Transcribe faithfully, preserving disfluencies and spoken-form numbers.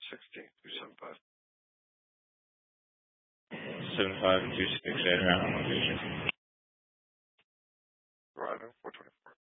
sixteen, two seven five. Seven five two six eight around location. Right, four twenty-four.